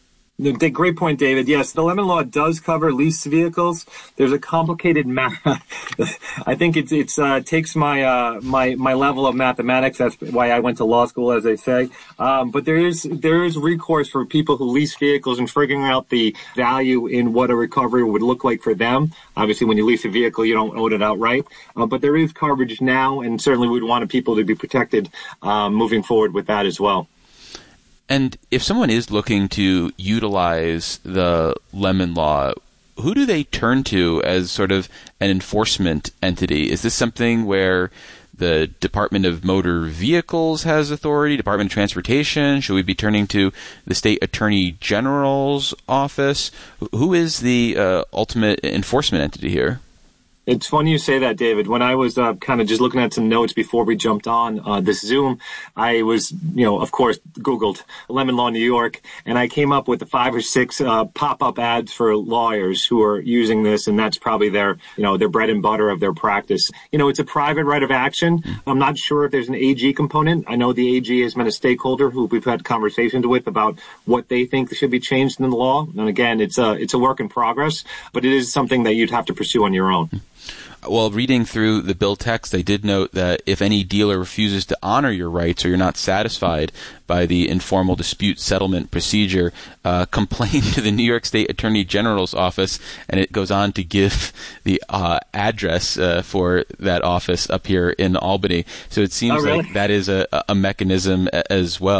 Great point, David. Yes, the lemon law does cover leased vehicles. There's a complicated math. I think it's it's uh, takes my uh, my my level of mathematics. That's why I went to law school, as they say. Um, but there is there is recourse for people who lease vehicles and figuring out the value in what a recovery would look like for them. Obviously, when you lease a vehicle, you don't own it outright. Uh, but there is coverage now, and certainly we'd want people to be protected um, moving forward with that as well. And if someone is looking to utilize the lemon law, who do they turn to as sort of an enforcement entity? Is this something where the Department of Motor Vehicles has authority, Department of Transportation? Should we be turning to the State Attorney General's office? Who is the uh, ultimate enforcement entity here? It's funny you say that, David. When I was uh, kind of just looking at some notes before we jumped on uh, this Zoom, I was, you know, of course, Googled Lemon Law New York, and I came up with the five or six uh, pop-up ads for lawyers who are using this, and that's probably their, you know, their bread and butter of their practice. You know, it's a private right of action. I'm not sure if there's an A G component. I know the A G has been a stakeholder who we've had conversations with about what they think should be changed in the law. And again, it's a, it's a work in progress, but it is something that you'd have to pursue on your own. Well, reading through the bill text, I did note that if any dealer refuses to honor your rights or you're not satisfied by the informal dispute settlement procedure, uh, complain to the New York State Attorney General's office, and it goes on to give the uh, address uh, for that office up here in Albany. So it seems oh, really? like that is a, a mechanism as well.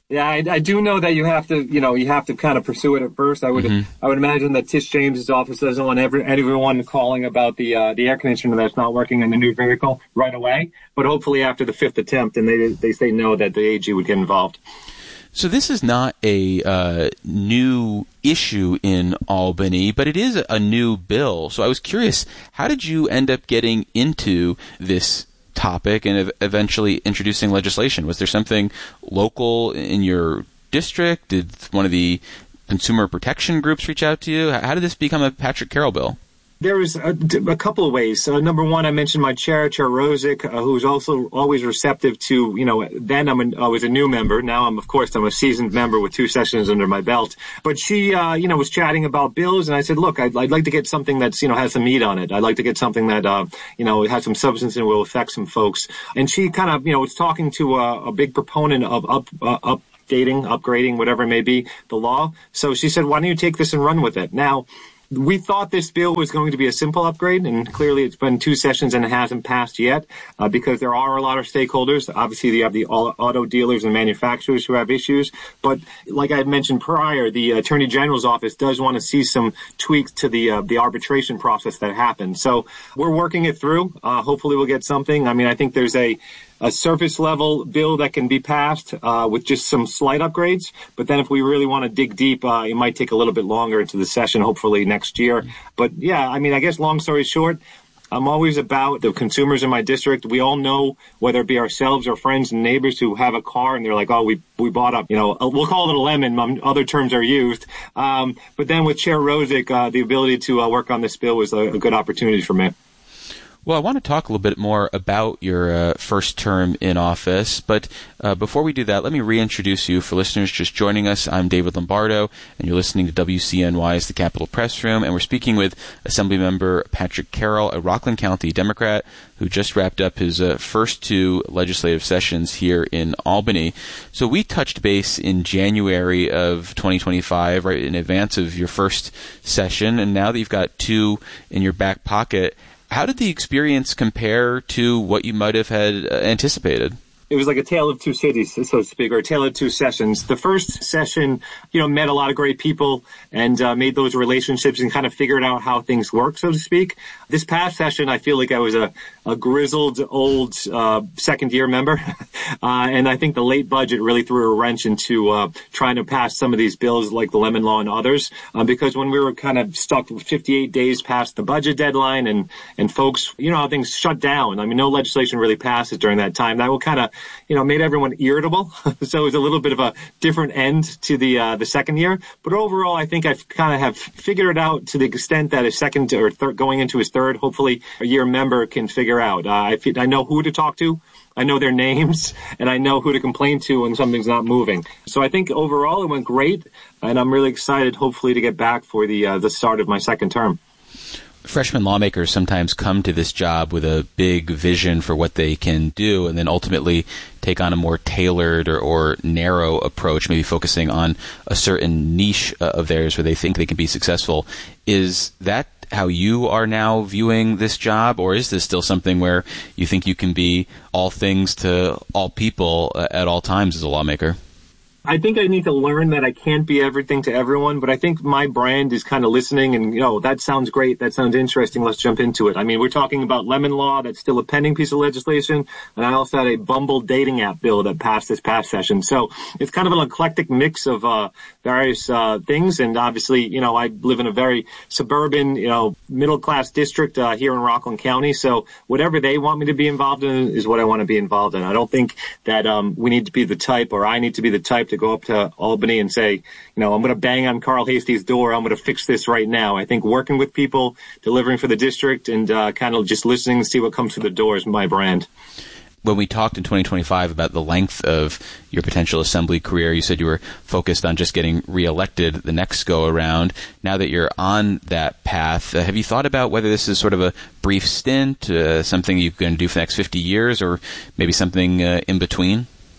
Yeah, I, I do know that you have to, you know, you have to kind of pursue it at first. I would, mm-hmm. I would imagine that Tish James's office doesn't want every, everyone calling about the uh, the air conditioner that's not working in the new vehicle right away. But hopefully, after the fifth attempt, and they they say no, that the A G would get involved. So this is not a uh, new issue in Albany, but it is a new bill. So I was curious, how did you end up getting into this topic and eventually introducing legislation? Was there something local in your district? Did one of the consumer protection groups reach out to you? How did this become a Patrick Carroll bill? There was a, a couple of ways. Uh, number one, I mentioned my chair, Chair Rosick, uh, who's also always receptive to, you know, then I'm a, I was a new member. Now I'm, of course, I'm a seasoned member with two sessions under my belt. But she, uh, you know, was chatting about bills, and I said, look, I'd, I'd like to get something that's, you know, has some meat on it. I'd like to get something that, uh, you know, has some substance and will affect some folks. And she kind of, you know, was talking to a, a big proponent of up, uh, up. updating, upgrading, whatever it may be, the law. So she said, why don't you take this and run with it? Now, we thought this bill was going to be a simple upgrade, and clearly it's been two sessions and it hasn't passed yet uh, because there are a lot of stakeholders. Obviously, you have the auto dealers and manufacturers who have issues. But like I had mentioned prior, the Attorney General's office does want to see some tweaks to the uh, the arbitration process that happened. So we're working it through. Uh, hopefully we'll get something. I mean, I think there's a a surface level bill that can be passed uh, with just some slight upgrades. But then if we really want to dig deep, uh, it might take a little bit longer into the session, hopefully next year. But yeah, I mean, I guess long story short, I'm always about the consumers in my district. We all know, whether it be ourselves or friends and neighbors who have a car and they're like, oh, we we bought up, you know, we'll call it a lemon. Um, other terms are used. Um, but then with Chair Rosick, uh, the ability to uh, work on this bill was a, a good opportunity for me. Well, I want to talk a little bit more about your uh, first term in office, but uh, before we do that, let me reintroduce you for listeners just joining us. I'm David Lombardo, and you're listening to W C N Y's The Capitol Press Room, and we're speaking with Assemblymember Patrick Carroll, a Rockland County Democrat who just wrapped up his uh, first two legislative sessions here in Albany. So we touched base in January of twenty twenty-five, right in advance of your first session, and now that you've got two in your back pocket, how did the experience compare to what you might have had uh, anticipated? It was like a tale of two cities, so to speak, or a tale of two sessions. The first session, you know, met a lot of great people and uh, made those relationships and kind of figured out how things work, so to speak. This past session, I feel like I was a, a grizzled, old uh, second-year member, uh, and I think the late budget really threw a wrench into uh, trying to pass some of these bills like the Lemon Law and others, uh, because when we were kind of stuck fifty-eight days past the budget deadline and, and folks, you know how things shut down. I mean, no legislation really passes during that time. That will kind of, you know, made everyone irritable. So it was a little bit of a different end to the uh, the second year. But overall, I think I've kind of have figured it out to the extent that a second or third, going into his third, hopefully a year member can figure out. Uh, I, feel, I know who to talk to. I know their names, and I know who to complain to when something's not moving. So I think overall it went great, and I'm really excited, hopefully, to get back for the uh, the start of my second term. Freshman lawmakers sometimes come to this job with a big vision for what they can do and then ultimately take on a more tailored or, or narrow approach, maybe focusing on a certain niche uh, of theirs where they think they can be successful. Is that how you are now viewing this job, or is this still something where you think you can be all things to all people uh, at all times as a lawmaker? I think I need to learn that I can't be everything to everyone, but I think my brand is kind of listening and, you know, that sounds great. That sounds interesting. Let's jump into it. I mean, we're talking about Lemon Law. That's still a pending piece of legislation. And I also had a Bumble dating app bill that passed this past session. So it's kind of an eclectic mix of uh, various uh, things. And obviously, you know, I live in a very suburban, you know, middle class district uh, here in Rockland County. So whatever they want me to be involved in is what I want to be involved in. I don't think that um, we need to be the type, or I need to be the type to to go up to Albany and say, you know, I'm going to bang on Carl Heastie's door. I'm going to fix this right now. I think working with people, delivering for the district, and uh, kind of just listening to see what comes through the door is my brand. When we talked in twenty twenty-five about the length of your potential assembly career, you said you were focused on just getting reelected the next go around. Now that you're on that path, uh, have you thought about whether this is sort of a brief stint, uh, something you can do for the next fifty years, or maybe something uh, in between?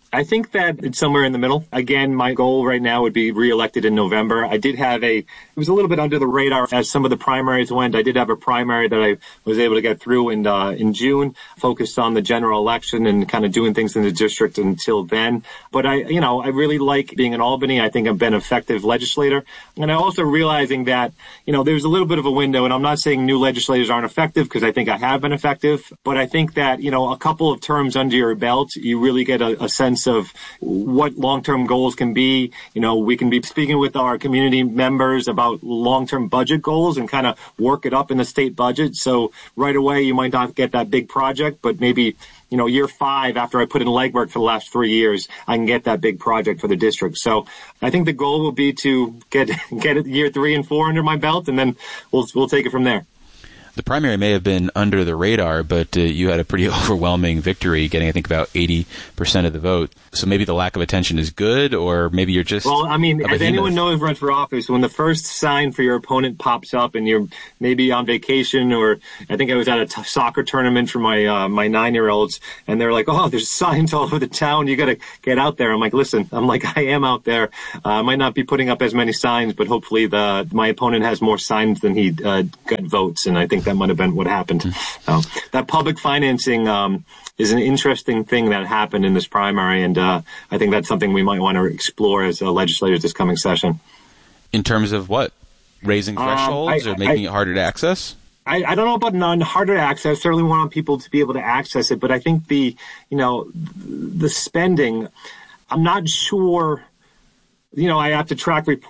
I think that it's somewhere in the middle. Again, my goal right now would be reelected in November. I did have a, it was a little bit under the radar as some of the primaries went. I did have a primary that I was able to get through in, uh, in June, focused on the general election and kind of doing things in the district until then. But I, you know, I really like being in Albany. I think I've been an effective legislator. And I also realizing that, you know, there's a little bit of a window, and I'm not saying new legislators aren't effective because I think I have been effective, but I think that, you know, a couple of terms under your belt, you really get a, a sense of what long-term goals can be. You know, we can be speaking with our community members about long-term budget goals and kind of work it up in the state budget. So right away, you might not get that big project, but maybe, you know, year five, after I put in legwork for the last three years, I can get that big project for the district. So I think the goal will be to get, get year three and four under my belt, and then we'll, we'll take it from there. The primary may have been under the radar, but uh, you had a pretty overwhelming victory, getting, I think, about eighty percent of the vote. So maybe the lack of attention is good, or maybe you're just... Well, I mean, as anyone knows runs for office, when the first sign for your opponent pops up and you're maybe on vacation, or I think I was at a t- soccer tournament for my uh, my nine-year-olds, and they're like, oh, there's signs all over the town. You got to get out there. I'm like, listen, I'm like, I am out there. Uh, I might not be putting up as many signs, but hopefully the my opponent has more signs than he uh, got votes, and I think that might have been what happened. Uh, that public financing um, is an interesting thing that happened in this primary, and uh, I think that's something we might want to explore as uh, legislators this coming session. In terms of what? Raising thresholds um, I, or making I, it harder to access? I, I don't know about non harder to access. Certainly want people to be able to access it, but I think the, you know, the spending, I'm not sure, you know, I have to track reports.